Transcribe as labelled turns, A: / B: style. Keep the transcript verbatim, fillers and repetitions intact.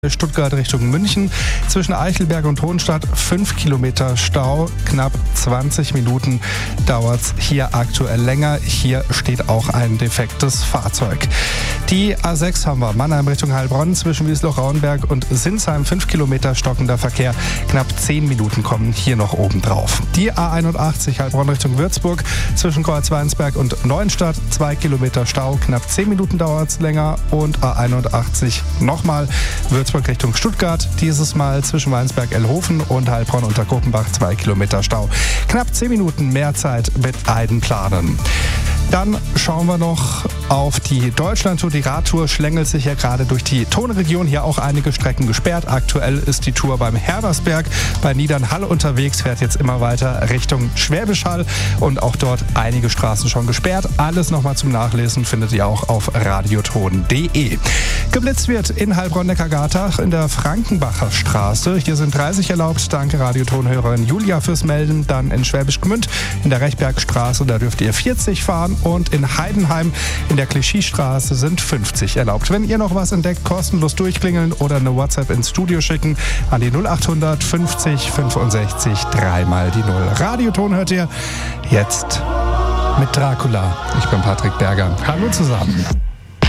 A: Stuttgart Richtung München. Zwischen Eichelberg und Hohenstadt fünf Kilometer Stau. Knapp zwanzig Minuten dauert es hier aktuell länger. Hier steht auch ein defektes Fahrzeug. Die A sechs haben wir. Mannheim Richtung Heilbronn zwischen Wiesloch-Rauenberg und Sinsheim fünf Kilometer stockender Verkehr. Knapp zehn Minuten kommen hier noch oben drauf. Die A einundachtzig Heilbronn Richtung Würzburg zwischen Kreuzweinsberg und Neuenstadt zwei Kilometer Stau. Knapp zehn Minuten dauert es länger. Und A einundachtzig nochmal Würzburg Richtung Stuttgart, dieses Mal zwischen Weinsberg-Elhofen und Heilbronn unter Kopenbach zwei Kilometer Stau. Knapp zehn Minuten mehr Zeit mit Eidenplanen. Dann schauen wir noch auf die Deutschlandtour. Die Radtour schlängelt sich ja gerade durch die Tonregion. Hier auch einige Strecken gesperrt. Aktuell ist die Tour beim Herbersberg bei Niedernhall unterwegs, fährt jetzt immer weiter Richtung Schwäbisch Hall und auch dort einige Straßen schon gesperrt. Alles nochmal zum Nachlesen findet ihr auch auf radioton punkt de. Geblitzt wird in Heilbronn-Neckargatach in der Frankenbacher Straße. Hier sind dreißig erlaubt. Danke Radiotonhörerin Julia fürs Melden. Dann in Schwäbisch Gmünd in der Rechbergstraße, da dürft ihr vierzig fahren. Und in Heidenheim in der Clichy-Straße sind fünfzig erlaubt. Wenn ihr noch was entdeckt, kostenlos durchklingeln oder eine WhatsApp ins Studio schicken an die null achthundert fünfzig fünfundsechzig dreimal die null. Radioton hört ihr jetzt mit Dracula. Ich bin Patrick Berger. Hallo zusammen.